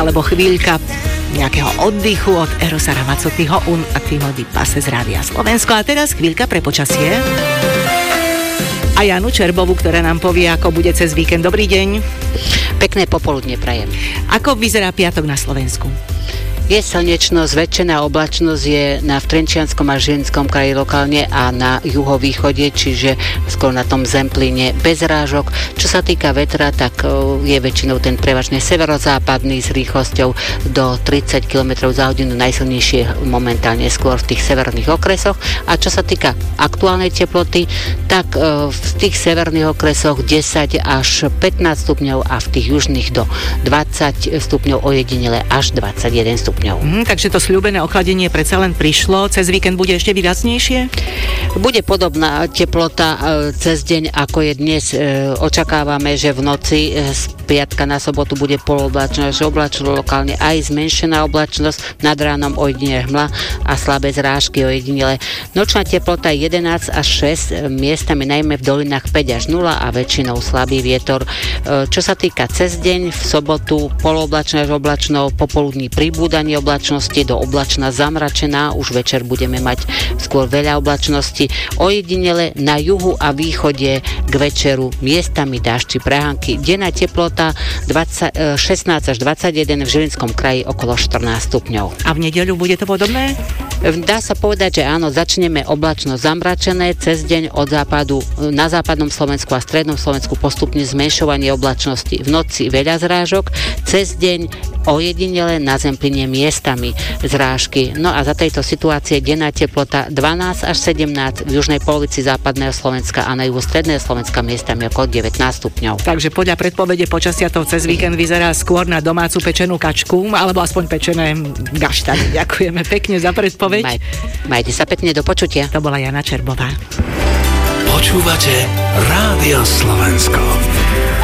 alebo chvíľka nejakého oddychu od Erosa Ramazzotiho Un attimo di pace z Rádia Slovensko. A teraz chvíľka pre počasie. A Janu Čerbovu, ktorá nám povie, ako bude cez víkend. Dobrý deň. Pekné popoludne prajem. Ako vyzerá piatok na Slovensku? Je slnečno, zväčšená oblačnosť je v Trenčianskom a Žilinskom kraji lokálne a na juhovýchode, čiže skôr na tom Zemplíne bez rážok. Čo sa týka vetra, tak je väčšinou ten prevažne severozápadný s rýchlosťou do 30 km za hodinu, najsilnejšie momentálne skôr v tých severných okresoch. A čo sa týka aktuálnej teploty, tak v tých severných okresoch 10 až 15 stupňov a v tých južných do 20 stupňov, ojedinele až 21 stupňov. Takže to sľúbené ochladenie predsa len prišlo. Cez víkend bude ešte výraznejšie? Bude podobná teplota cez deň, ako je dnes. Očakávame, že v noci z piatka na sobotu bude polooblačno, lokálne aj zmenšená oblačnosť, nad ránom ojedinele hmla a slabé zrážky ojedinele. Nočná teplota 11 až 6, miestami najmä v dolinách 5 až 0 a väčšinou slabý vietor. Čo sa týka cez deň, v sobotu polooblačno až oblačno, popoludní pribúdanie oblačnosti, do oblačná zamračená, už večer budeme mať skôr veľa oblačnosti. Ojedinele na juhu a východe k večeru miestami dáždi prehánky. Denná teplota 16 až 21, v Žilinskom kraji okolo 14 stupňov. A v nedeľu bude to podobné? Dá sa povedať, že áno, začneme oblačno zamračené, cez deň od západu na západnom Slovensku a strednom Slovensku postupne zmenšovanie oblačnosti. V noci veľa zrážok, cez deň ojedinele na Zemplíne miestami zrážky. No a za tejto situácie denná teplota 12 až 17, v južnej polovici západného Slovenska a na juhu stredného Slovenska miestami okolo 19 stupňov. Takže podľa predpovede počasia to cez víkend vyzerá skôr na domácu pečenú kačku, alebo aspoň pečené gaštany. Ďakujeme pekne za predpoveď. Majte sa pekne, do počutia. To bola Jana Čerbová. Počúvate Rádio Slovensko.